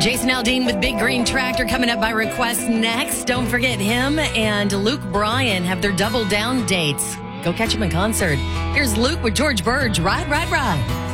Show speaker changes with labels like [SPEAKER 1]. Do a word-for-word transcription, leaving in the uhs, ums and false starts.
[SPEAKER 1] Jason Aldean with Big Green Tractor coming up by request next. Don't forget him and Luke Bryan have their double down dates. Go catch him in concert. Here's Luke with George Burge. Ride, ride, ride.